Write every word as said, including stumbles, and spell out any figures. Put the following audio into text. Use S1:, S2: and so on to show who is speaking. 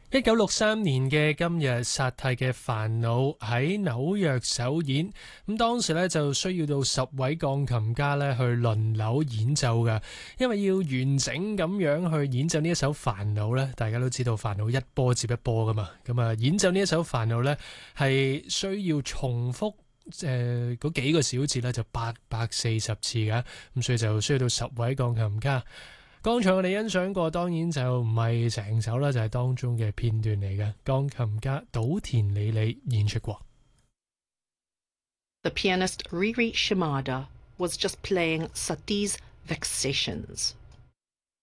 S1: 一九六三年嘅今日，薩蒂嘅煩惱喺紐約首演。咁當時咧就需要到十位鋼琴家咧去輪流演奏㗎，因為要完整咁樣去演奏呢一首煩惱咧。大家都知道煩惱一波接一波噶嘛，咁啊演奏呢一首煩惱咧係需要重複誒嗰、呃、幾個小節咧就八百四十次㗎，咁所以就需要到十位鋼琴家。剛才我哋欣賞過，當然就唔係成首啦，就係、是、當中嘅片段嚟嘅。鋼琴家島田理理演出過。
S2: The pianist Riri Shimada was just playing Sati's Vexations.